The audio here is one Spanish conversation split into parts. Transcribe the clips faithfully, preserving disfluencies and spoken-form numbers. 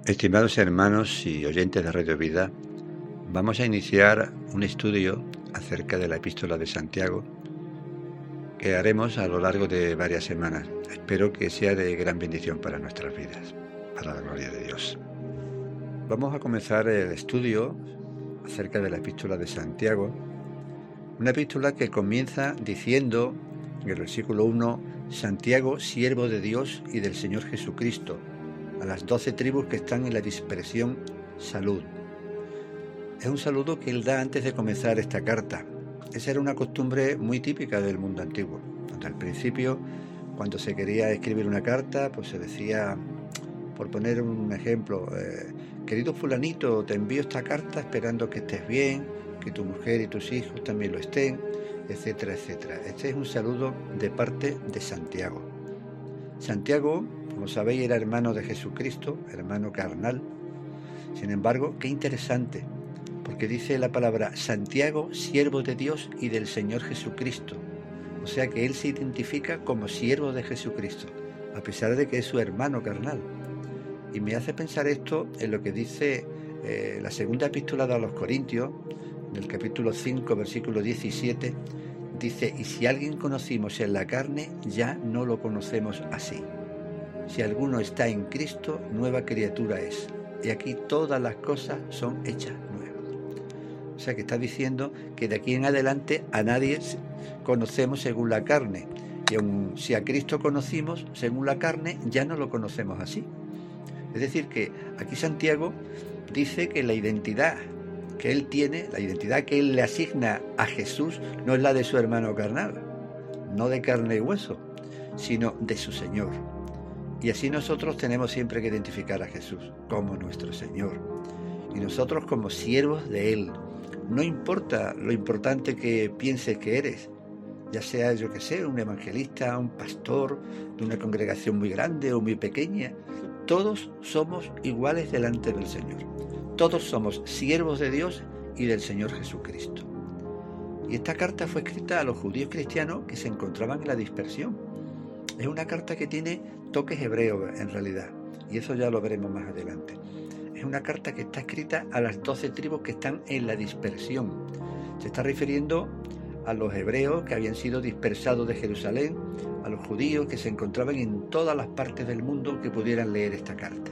Estimados hermanos y oyentes de Radio Vida, vamos a iniciar un estudio acerca de la Epístola de Santiago que haremos a lo largo de varias semanas. Espero que sea de gran bendición para nuestras vidas, para la gloria de Dios. Vamos a comenzar el estudio acerca de la Epístola de Santiago, una epístola que comienza diciendo en el versículo uno: Santiago, siervo de Dios y del Señor Jesucristo, a las doce tribus que están en la dispersión, salud. Es un saludo que él da antes de comenzar esta carta. Esa era una costumbre muy típica del mundo antiguo, donde al principio, cuando se quería escribir una carta, pues se decía, por poner un ejemplo, eh, querido fulanito, te envío esta carta esperando que estés bien, que tu mujer y tus hijos también lo estén, etcétera, etcétera. Este es un saludo de parte de Santiago. Santiago, como sabéis, era hermano de Jesucristo, hermano carnal. Sin embargo, qué interesante, porque dice la palabra Santiago, siervo de Dios y del Señor Jesucristo. O sea que él se identifica como siervo de Jesucristo, a pesar de que es su hermano carnal. Y me hace pensar esto en lo que dice eh, la segunda epístola a los Corintios, en el capítulo cinco, versículo diecisiete, dice: y si alguien conocimos en la carne, ya no lo conocemos así. Si alguno está en Cristo, nueva criatura es. Y aquí todas las cosas son hechas nuevas. O sea que está diciendo que de aquí en adelante a nadie conocemos según la carne. Y aun si a Cristo conocimos según la carne, ya no lo conocemos así. Es decir, que aquí Santiago dice que la identidad que él tiene, la identidad que él le asigna a Jesús, no es la de su hermano carnal, no de carne y hueso, sino de su Señor. Y así nosotros tenemos siempre que identificar a Jesús como nuestro Señor. Y nosotros como siervos de Él. No importa lo importante que pienses que eres, ya sea, yo que sé, un evangelista, un pastor de una congregación muy grande o muy pequeña, todos somos iguales delante del Señor. Todos somos siervos de Dios y del Señor Jesucristo. Y esta carta fue escrita a los judíos cristianos que se encontraban en la dispersión. Es una carta que tiene toques hebreos en realidad, y eso ya lo veremos más adelante. Es una carta que está escrita a las doce tribus que están en la dispersión. Se está refiriendo a los hebreos que habían sido dispersados de Jerusalén, a los judíos que se encontraban en todas las partes del mundo que pudieran leer esta carta.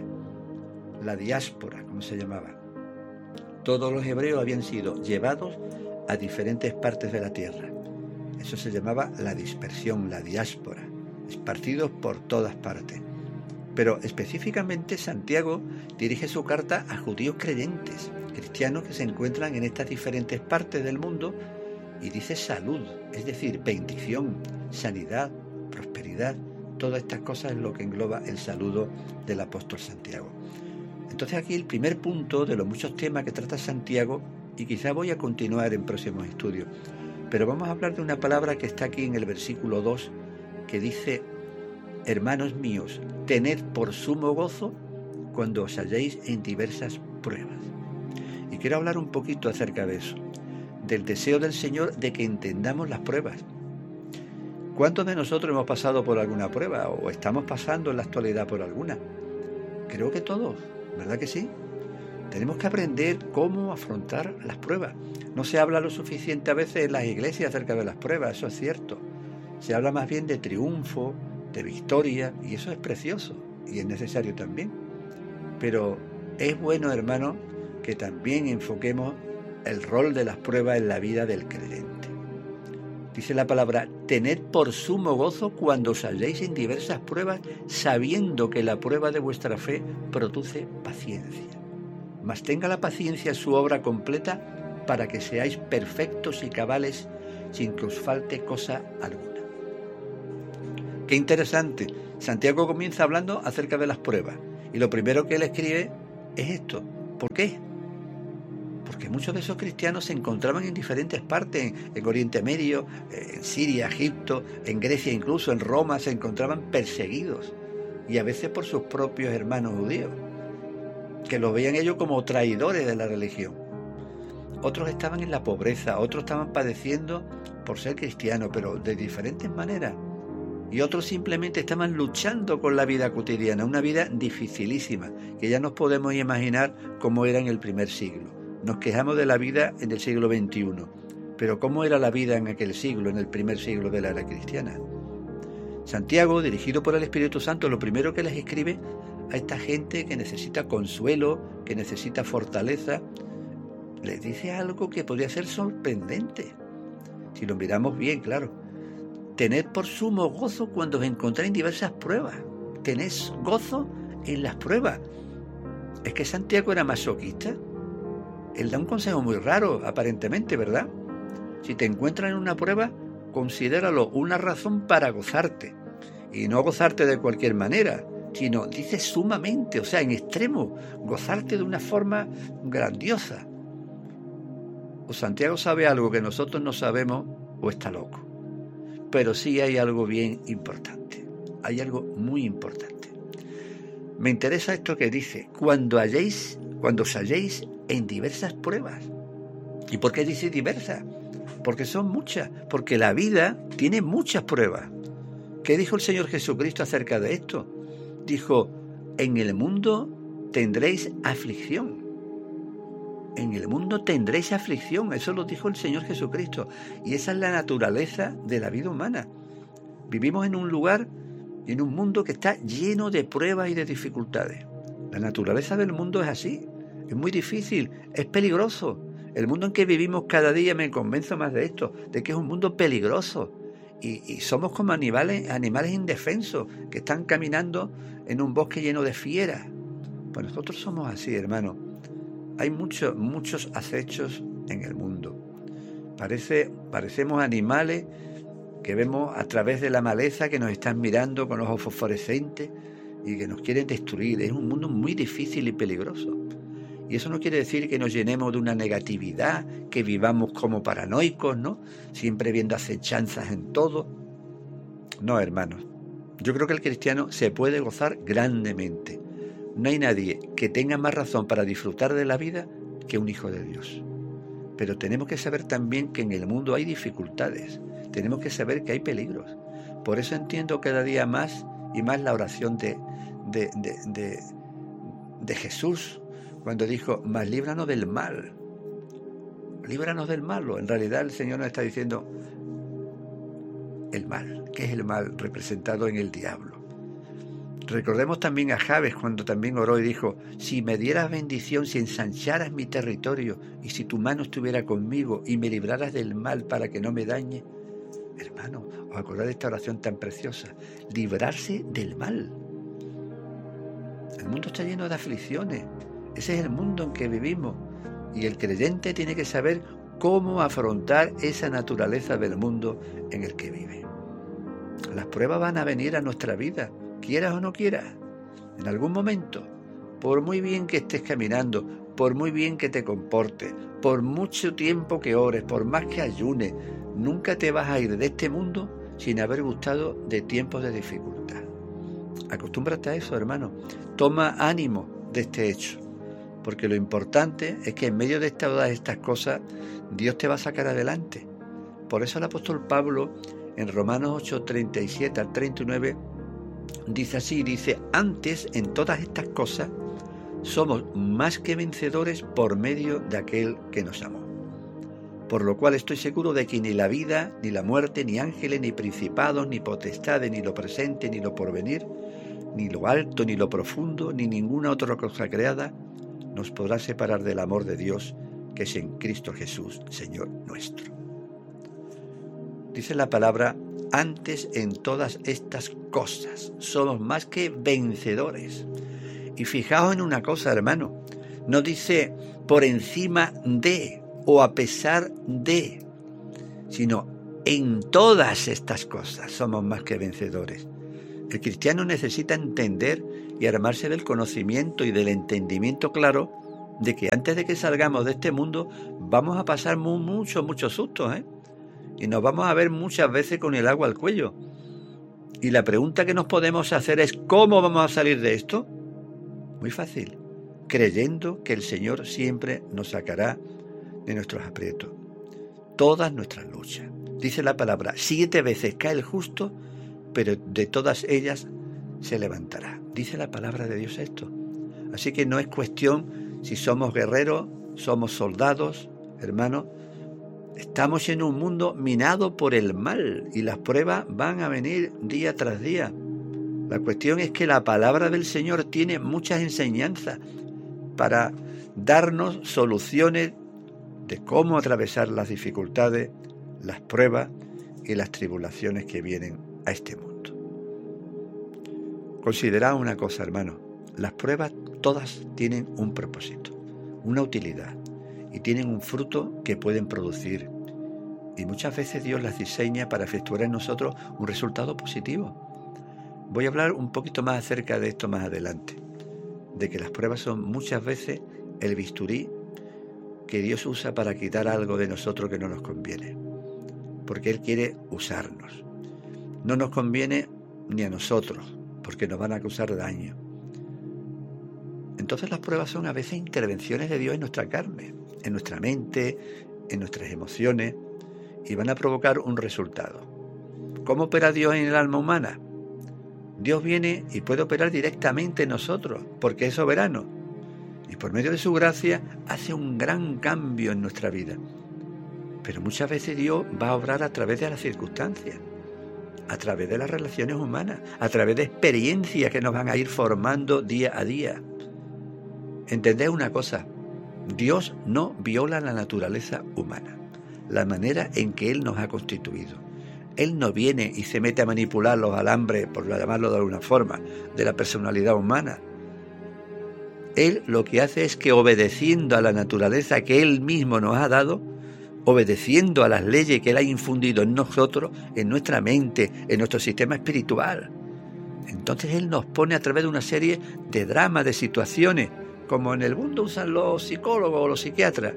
La diáspora, como se llamaba. Todos los hebreos habían sido llevados a diferentes partes de la tierra. Eso se llamaba la dispersión, la diáspora, esparcidos por todas partes. Pero específicamente Santiago dirige su carta a judíos creyentes, cristianos que se encuentran en estas diferentes partes del mundo, y dice salud, es decir, bendición, sanidad, prosperidad. Todas estas cosas es lo que engloba el saludo del apóstol Santiago. Entonces aquí el primer punto de los muchos temas que trata Santiago, y quizá voy a continuar en próximos estudios, pero vamos a hablar de una palabra que está aquí en el versículo dos, que dice: hermanos míos, tened por sumo gozo cuando os halléis en diversas pruebas. Y quiero hablar un poquito acerca de eso, del deseo del Señor de que entendamos las pruebas. ¿Cuántos de nosotros hemos pasado por alguna prueba o estamos pasando en la actualidad por alguna? Creo que todos, ¿verdad que sí? Tenemos que aprender cómo afrontar las pruebas. No se habla lo suficiente a veces en las iglesias acerca de las pruebas, eso es cierto. Se habla más bien de triunfo, de victoria, y eso es precioso y es necesario también. Pero es bueno, hermano, que también enfoquemos el rol de las pruebas en la vida del creyente. Dice la palabra: tened por sumo gozo cuando os halléis en diversas pruebas, sabiendo que la prueba de vuestra fe produce paciencia. Mas tenga la paciencia su obra completa, para que seáis perfectos y cabales, sin que os falte cosa alguna. Qué interesante. Santiago comienza hablando acerca de las pruebas, y lo primero que él escribe es esto. ¿Por qué? Porque muchos de esos cristianos se encontraban en diferentes partes, en Oriente Medio, en Siria, Egipto, en Grecia, incluso en Roma, se encontraban perseguidos, y a veces por sus propios hermanos judíos, que los veían ellos como traidores de la religión. Otros estaban en la pobreza, otros estaban padeciendo por ser cristianos, pero de diferentes maneras. y otros simplemente estaban luchando con la vida cotidiana, una vida dificilísima, que ya nos podemos imaginar cómo era en el primer siglo. Nos quejamos de la vida en el siglo veintiuno, pero ¿cómo era la vida en aquel siglo, en el primer siglo de la era cristiana? Santiago, dirigido por el Espíritu Santo, lo primero que les escribe a esta gente que necesita consuelo, que necesita fortaleza, les dice algo que podría ser sorprendente, si lo miramos bien, claro. Tened por sumo gozo cuando os encontráis en diversas pruebas. Tened gozo en las pruebas. Es que Santiago era masoquista. Él da un consejo muy raro, aparentemente, ¿verdad? Si te encuentras en una prueba, considéralo una razón para gozarte. Y no gozarte de cualquier manera, sino, dice, sumamente, o sea, en extremo, gozarte de una forma grandiosa. O Santiago sabe algo que nosotros no sabemos, o está loco. Pero sí hay algo bien importante, hay algo muy importante. Me interesa esto que dice, cuando halléis, cuando os halléis en diversas pruebas. ¿Y por qué dice diversas? Porque son muchas, porque la vida tiene muchas pruebas. ¿Qué dijo el Señor Jesucristo acerca de esto? Dijo, en el mundo tendréis aflicción. En el mundo tendréis aflicción, eso lo dijo el Señor Jesucristo. Y esa es la naturaleza de la vida humana. Vivimos en un lugar, en un mundo que está lleno de pruebas y de dificultades. La naturaleza del mundo es así, es muy difícil, es peligroso. El mundo en que vivimos cada día, me convenzo más de esto, de que es un mundo peligroso. Y, y somos como animales, animales indefensos que están caminando en un bosque lleno de fieras. Pues nosotros somos así, hermano. Hay muchos, muchos acechos en el mundo. Parece, parecemos animales que vemos a través de la maleza, que nos están mirando con ojos fosforescentes y que nos quieren destruir. Es un mundo muy difícil y peligroso. Y eso no quiere decir que nos llenemos de una negatividad, que vivamos como paranoicos, ¿no? Siempre viendo acechanzas en todo. No, hermanos. Yo creo que el cristiano se puede gozar grandemente. No hay nadie que tenga más razón para disfrutar de la vida que un hijo de Dios. Pero tenemos que saber también que en el mundo hay dificultades. Tenemos que saber que hay peligros. Por eso entiendo cada día más y más la oración de, de, de, de, de Jesús, cuando dijo, mas líbranos del mal. Líbranos del malo. En realidad el Señor nos está diciendo el mal. ¿Qué es el mal? Representado en el diablo. Recordemos también a Jabes cuando también oró y dijo, si me dieras bendición, si ensancharas mi territorio y si tu mano estuviera conmigo y me libraras del mal para que no me dañe. Hermano, os acordáis de esta oración tan preciosa, librarse del mal. El mundo está lleno de aflicciones, ese es el mundo en que vivimos y el creyente tiene que saber cómo afrontar esa naturaleza del mundo en el que vive. Las pruebas van a venir a nuestra vida, quieras o no quieras, en algún momento, por muy bien que estés caminando, por muy bien que te comportes, por mucho tiempo que ores, por más que ayunes, nunca te vas a ir de este mundo sin haber gustado de tiempos de dificultad. Acostúmbrate a eso, hermano. Toma ánimo de este hecho, porque lo importante es que en medio de todas estas cosas, Dios te va a sacar adelante. Por eso el apóstol Pablo, en Romanos ocho, treinta y siete al treinta y nueve, dice así, dice, antes en todas estas cosas somos más que vencedores por medio de aquel que nos amó. Por lo cual estoy seguro de que ni la vida, ni la muerte, ni ángeles, ni principados, ni potestades, ni lo presente, ni lo porvenir, ni lo alto, ni lo profundo, ni ninguna otra cosa creada, nos podrá separar del amor de Dios que es en Cristo Jesús, Señor nuestro. Dice la palabra, antes en todas estas cosas somos más que vencedores. Y fijaos en una cosa, hermano, no dice por encima de o a pesar de, sino en todas estas cosas somos más que vencedores. El cristiano necesita entender y armarse del conocimiento y del entendimiento claro de que antes de que salgamos de este mundo vamos a pasar muy, muchos, muchos sustos, ¿eh? Y nos vamos a ver muchas veces con el agua al cuello. Y la pregunta que nos podemos hacer es, ¿cómo vamos a salir de esto? Muy fácil, creyendo que el Señor siempre nos sacará de nuestros aprietos, todas nuestras luchas. Dice la palabra, siete veces cae el justo pero de todas ellas se levantará. Dice la palabra de Dios esto. Así que no es cuestión si somos guerreros, somos soldados, hermanos. Estamos en un mundo minado por el mal y las pruebas van a venir día tras día. La cuestión es que la palabra del Señor tiene muchas enseñanzas para darnos soluciones de cómo atravesar las dificultades, las pruebas y las tribulaciones que vienen a este mundo. Considerad una cosa, hermano, las pruebas todas tienen un propósito, una utilidad, y tienen un fruto que pueden producir. Y muchas veces Dios las diseña para efectuar en nosotros un resultado positivo. Voy a hablar un poquito más acerca de esto más adelante, de que las pruebas son muchas veces el bisturí que Dios usa para quitar algo de nosotros que no nos conviene, porque Él quiere usarnos. No nos conviene ni a nosotros, porque nos van a causar daño. Entonces las pruebas son a veces intervenciones de Dios en nuestra carne, en nuestra mente, en nuestras emociones, y van a provocar un resultado. ¿Cómo opera Dios en el alma humana? Dios viene y puede operar directamente en nosotros, porque es soberano. Y por medio de su gracia hace un gran cambio en nuestra vida. Pero muchas veces Dios va a obrar a través de las circunstancias, a través de las relaciones humanas, a través de experiencias que nos van a ir formando día a día. Entended una cosa, Dios no viola la naturaleza humana, la manera en que Él nos ha constituido. Él no viene y se mete a manipular los alambres, por llamarlo de alguna forma, de la personalidad humana. Él lo que hace es que, obedeciendo a la naturaleza que Él mismo nos ha dado, obedeciendo a las leyes que Él ha infundido en nosotros, en nuestra mente, en nuestro sistema espiritual, entonces Él nos pone a través de una serie de dramas, de situaciones, como en el mundo usan los psicólogos o los psiquiatras.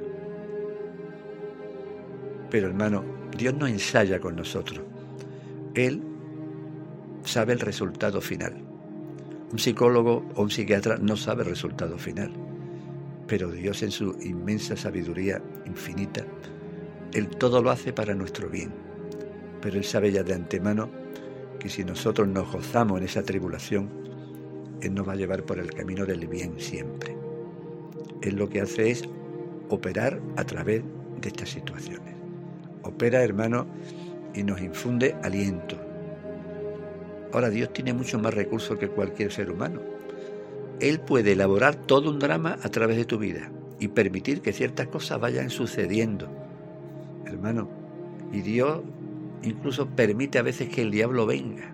Pero hermano, Dios no ensaya con nosotros. Él sabe el resultado final. Un psicólogo o un psiquiatra no sabe el resultado final. Pero Dios, en su inmensa sabiduría infinita, Él todo lo hace para nuestro bien. Pero Él sabe ya de antemano que si nosotros nos gozamos en esa tribulación, Él nos va a llevar por el camino del bien siempre. Él lo que hace es operar a través de estas situaciones. Opera, hermano, y nos infunde aliento. Ahora, Dios tiene mucho más recursos que cualquier ser humano. Él puede elaborar todo un drama a través de tu vida y permitir que ciertas cosas vayan sucediendo, hermano. Y Dios incluso permite a veces que el diablo venga,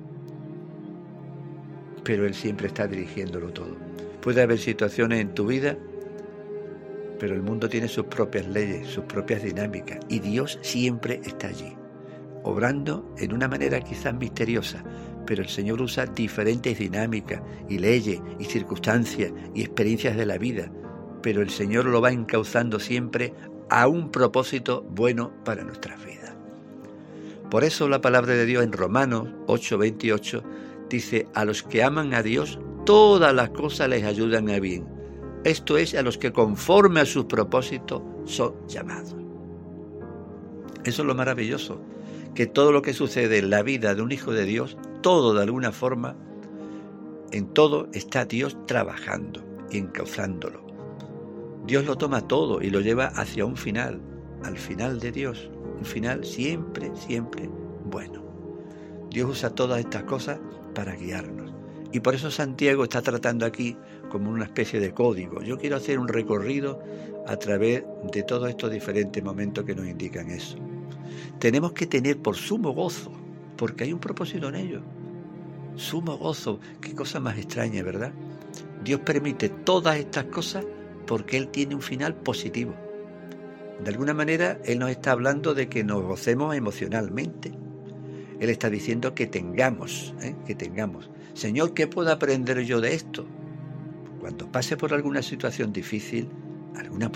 pero Él siempre está dirigiéndolo todo. Puede haber situaciones en tu vida, pero el mundo tiene sus propias leyes, sus propias dinámicas, y Dios siempre está allí, obrando en una manera quizás misteriosa, pero el Señor usa diferentes dinámicas y leyes y circunstancias y experiencias de la vida, pero el Señor lo va encauzando siempre a un propósito bueno para nuestras vidas. Por eso la palabra de Dios en Romanos ocho veintiocho dice: a los que aman a Dios, todas las cosas les ayudan a bien. Esto es, a los que conforme a sus propósitos son llamados. Eso es lo maravilloso, que todo lo que sucede en la vida de un hijo de Dios, todo de alguna forma, en todo está Dios trabajando y encauzándolo. Dios lo toma todo y lo lleva hacia un final, al final de Dios, un final siempre, siempre bueno. Dios usa todas estas cosas para guiarnos. Y por eso Santiago está tratando aquí como una especie de código. Yo quiero hacer un recorrido a través de todos estos diferentes momentos que nos indican eso. Tenemos que tener por sumo gozo, porque hay un propósito en ello. Sumo gozo, qué cosa más extraña, ¿verdad? Dios permite todas estas cosas porque Él tiene un final positivo. De alguna manera, Él nos está hablando de que nos gocemos emocionalmente. Él está diciendo que tengamos, ¿eh? que tengamos. Señor, ¿qué puedo aprender yo de esto? Cuando pase por alguna situación difícil, alguna